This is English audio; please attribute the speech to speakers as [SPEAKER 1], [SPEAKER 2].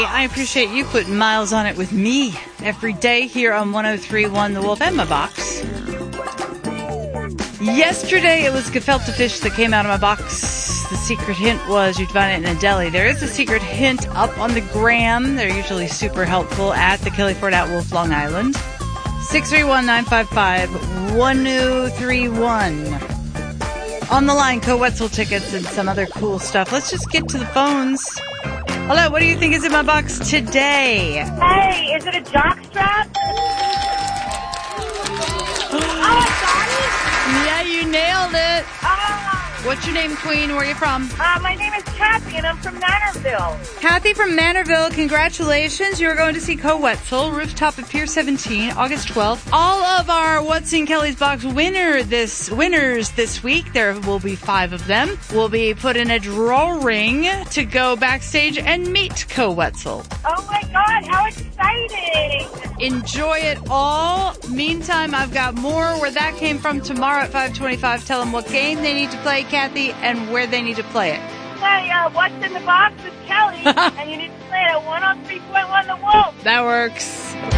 [SPEAKER 1] Hey, I appreciate you putting miles on it with me every day here on 103.1 The Wolf and my box. Yesterday, it was gefilte fish that came out of my box. The secret hint was you'd find it in a deli. There is a secret hint up on the gram. They're usually super helpful at the Kelly Ford at Wolf, Long Island. 631-955-1031. On the line, Co-Wetzel tickets and some other cool stuff. Let's just get to the phones. Hello, what do you think is in my box today?
[SPEAKER 2] Hey, is it a jockstrap? Oh, I got it!
[SPEAKER 1] Yeah, you nailed it.
[SPEAKER 2] Oh.
[SPEAKER 1] What's your name, Queen? Where are you from?
[SPEAKER 2] My name is Kathy, and I'm from Manorville.
[SPEAKER 1] Kathy from Manorville, congratulations. You are going to see Co-Wetzel, Rooftop at Pier 17, August 12th. All of our What's in Kelly's Box winners this week, there will be 5 of them, will be put in a drawing to go backstage and meet Co-Wetzel.
[SPEAKER 2] Oh, my God, how exciting.
[SPEAKER 1] Enjoy it all. Meantime, I've got more where that came from tomorrow at 5:25. Tell them what game they need to play, Kathy, and where they need to play it.
[SPEAKER 2] Play What's in the Box with Kelly, and you need to play it at 103.1 The Wolf.
[SPEAKER 1] That works.